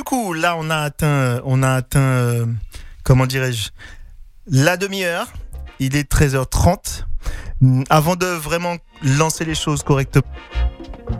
beaucoup. Là, on a atteint, comment dirais-je, la demi-heure. Il est 13h30. Avant de vraiment lancer les choses correctement.